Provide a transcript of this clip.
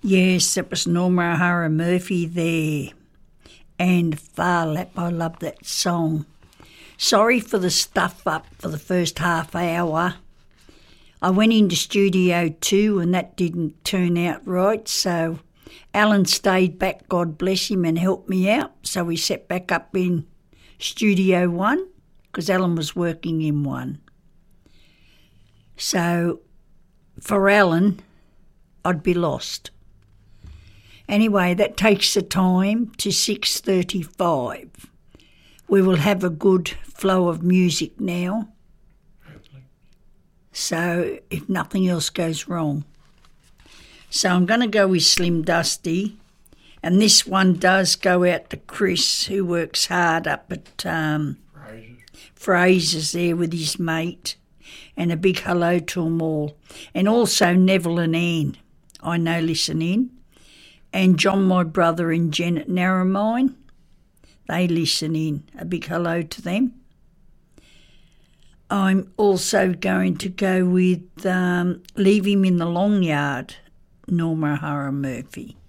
Yes, it was Norma O'Hara Murphy there. And Far Lap, I love that song. Sorry for the stuff up for the first half hour. I went into Studio 2 and that didn't turn out right, so Alan stayed back, God bless him, and helped me out. So we set back up in Studio 1 because Alan was working in 1. So for Alan, I'd be lost. Anyway, that takes the time to 6:35. We will have a good flow of music now. So if nothing else goes wrong. So I'm going to go with Slim Dusty. And this one does go out to Chris, who works hard up at Fraser's there with his mate. And a big hello to them all. And also Neville and Anne, I know listen in. And John, my brother, and Jen at Narromine, they listen in. A big hello to them. I'm also going to go with Leave Him in the Long Yard, Norma O'Hara Murphy.